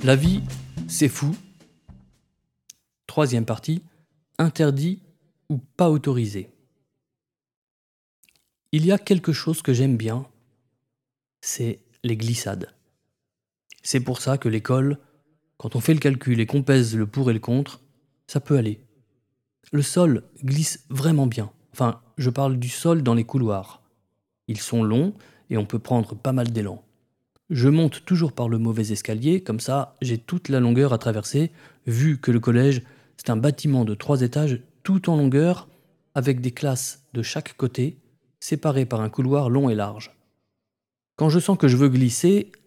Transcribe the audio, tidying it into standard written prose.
La vie, c'est fou. Troisième partie, interdit ou pas autorisé. Il y a quelque chose que j'aime bien, c'est les glissades. C'est pour ça que l'école, quand on fait le calcul et qu'on pèse le pour et le contre, ça peut aller. Le sol glisse vraiment bien. Enfin, je parle du sol dans les couloirs. Ils sont longs et on peut prendre pas mal d'élan. Je monte toujours par le mauvais escalier, comme ça j'ai toute la longueur à traverser, vu que le collège, c'est un bâtiment de 3 étages tout en longueur, avec des classes de chaque côté, séparées par un couloir long et large. Quand je sens que je veux glisser,